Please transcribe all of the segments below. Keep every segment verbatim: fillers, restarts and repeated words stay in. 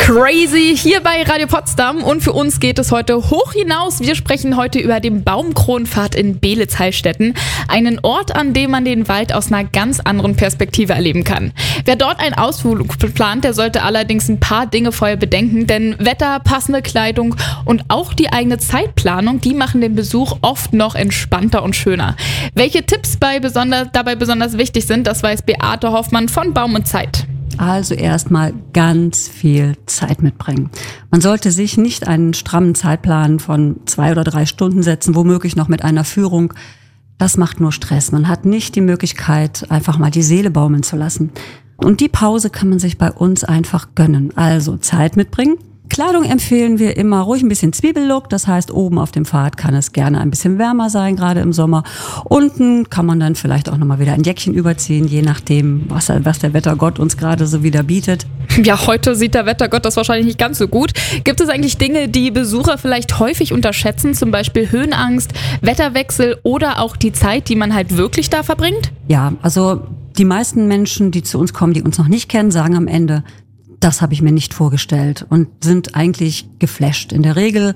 Crazy hier bei Radio Potsdam und für uns geht es heute hoch hinaus. Wir sprechen heute über den Baumkronenpfad in Beelitz-Heilstätten, einen Ort, an dem man den Wald aus einer ganz anderen Perspektive erleben kann. Wer dort einen Ausflug plant, der sollte allerdings ein paar Dinge vorher bedenken, denn Wetter, passende Kleidung und auch die eigene Zeitplanung, die machen den Besuch oft noch entspannter und schöner. Welche Tipps bei besonders, dabei besonders wichtig sind, das weiß Beate Hoffmann von Baum und Zeit. Also erstmal ganz viel Zeit mitbringen. Man sollte sich nicht einen strammen Zeitplan von zwei oder drei Stunden setzen, womöglich noch mit einer Führung. Das macht nur Stress. Man hat nicht die Möglichkeit, einfach mal die Seele baumeln zu lassen. Und die Pause kann man sich bei uns einfach gönnen. Also Zeit mitbringen. Kleidung empfehlen wir immer ruhig ein bisschen Zwiebellook. Das heißt, oben auf dem Pfad kann es gerne ein bisschen wärmer sein, gerade im Sommer. Unten kann man dann vielleicht auch nochmal wieder ein Jäckchen überziehen, je nachdem, was, was der Wettergott uns gerade so wieder bietet. Ja, heute sieht der Wettergott das wahrscheinlich nicht ganz so gut. Gibt es eigentlich Dinge, die Besucher vielleicht häufig unterschätzen? Zum Beispiel Höhenangst, Wetterwechsel oder auch die Zeit, die man halt wirklich da verbringt? Ja, also die meisten Menschen, die zu uns kommen, die uns noch nicht kennen, sagen am Ende, das habe ich mir nicht vorgestellt und sind eigentlich geflasht. In der Regel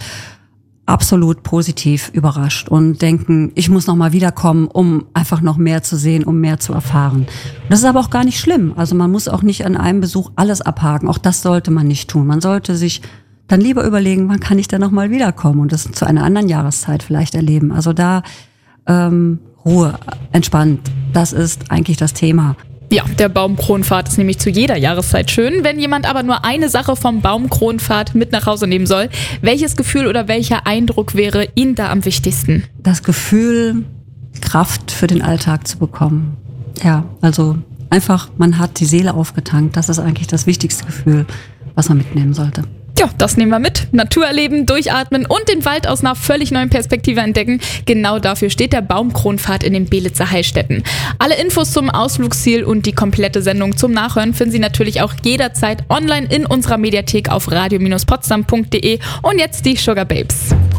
absolut positiv überrascht und denken, ich muss noch mal wiederkommen, um einfach noch mehr zu sehen, um mehr zu erfahren. Das ist aber auch gar nicht schlimm. Also man muss auch nicht an einem Besuch alles abhaken. Auch das sollte man nicht tun. Man sollte sich dann lieber überlegen, wann kann ich denn noch mal wiederkommen und das zu einer anderen Jahreszeit vielleicht erleben. Also da ähm, Ruhe, entspannt. Das ist eigentlich das Thema. Ja, der Baumkronenpfad ist nämlich zu jeder Jahreszeit schön. Wenn jemand aber nur eine Sache vom Baumkronenpfad mit nach Hause nehmen soll, welches Gefühl oder welcher Eindruck wäre Ihnen da am wichtigsten? Das Gefühl, Kraft für den Alltag zu bekommen. Ja, also einfach, man hat die Seele aufgetankt. Das ist eigentlich das wichtigste Gefühl, was man mitnehmen sollte. Ja, das nehmen wir mit. Natur erleben, durchatmen und den Wald aus einer völlig neuen Perspektive entdecken. Genau dafür steht der Baumkronenpfad in den Beelitzer Heilstätten. Alle Infos zum Ausflugsziel und die komplette Sendung zum Nachhören finden Sie natürlich auch jederzeit online in unserer Mediathek auf radio Bindestrich potsdam punkt de. Und jetzt die Sugar Babes.